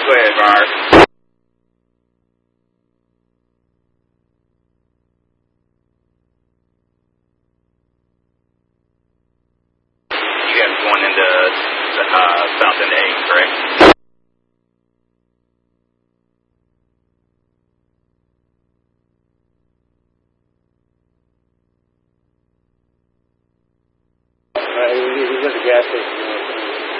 Go ahead, Var. You guys going into South End A, correct?